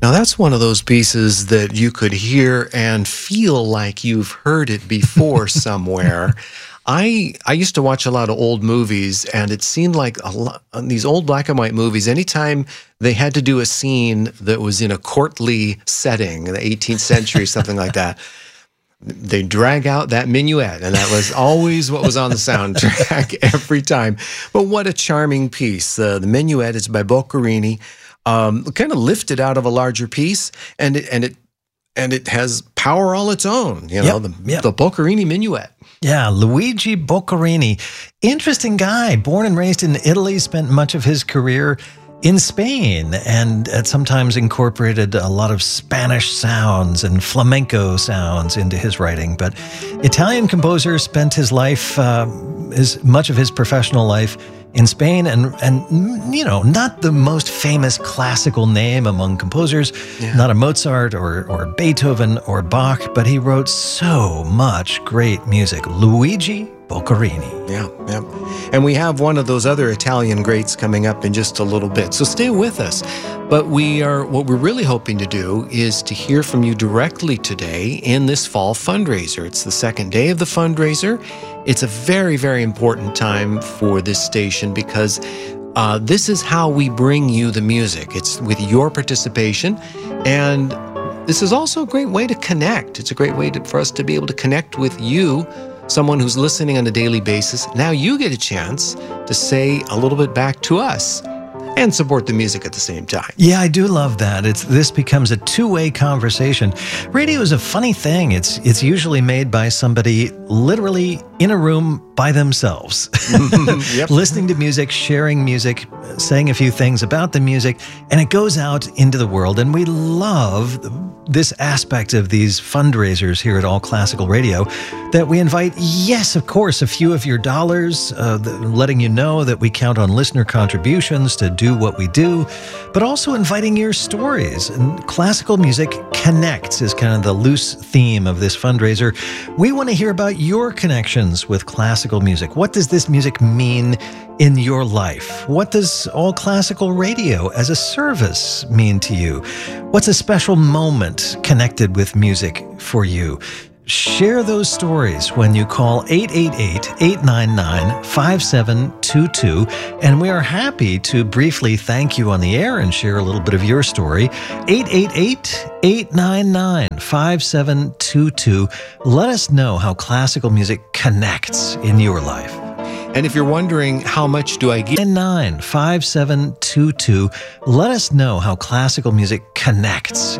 Now, that's one of those pieces that you could hear and feel like you've heard it before somewhere. I used to watch a lot of old movies, and it seemed like a lot these old black and white movies, anytime they had to do a scene that was in a courtly setting in the 18th century, something like that, they drag out that minuet, and that was always what was on the soundtrack every time. But what a charming piece. The minuet is by Boccherini, kind of lifted out of a larger piece, and it has power all its own, the Boccherini minuet. Yeah, Luigi Boccherini. Interesting guy, born and raised in Italy, spent much of his career in Spain, and sometimes incorporated a lot of Spanish sounds and flamenco sounds into his writing. But Italian composer, spent his life, much of his professional life in Spain, and not the most famous classical name among composers, not a Mozart or Beethoven or Bach, but he wrote so much great music. Luigi Boccherini. Yeah. And we have one of those other Italian greats coming up in just a little bit, so stay with us. But what we're really hoping to do is to hear from you directly today in this fall fundraiser. It's the second day of the fundraiser. It's a very, very important time for this station because this is how we bring you the music. It's with your participation, and this is also a great way to connect. It's a great way for us to be able to connect with you, someone who's listening on a daily basis. Now you get a chance to say a little bit back to us and support the music at the same time. Yeah, I do love that. This becomes a two-way conversation. Radio is a funny thing. It's usually made by somebody literally in a room by themselves, listening to music, sharing music, saying a few things about the music, and it goes out into the world. And we love this aspect of these fundraisers here at All Classical Radio, that we invite, yes, of course, a few of your dollars, letting you know that we count on listener contributions to do what we do, but also inviting your stories. And classical music connects is kind of the loose theme of this fundraiser. We want to hear about your connections with classical music. What does this music mean in your life? What does All Classical Radio as a service mean to you? What's a special moment connected with music for you? Share those stories when you call 888-899-5722, and we are happy to briefly thank you on the air and share a little bit of your story. 888-899-5722. Let us know how classical music connects in your life. And if you're wondering how much do I give, 899-5722. Let us know how classical music connects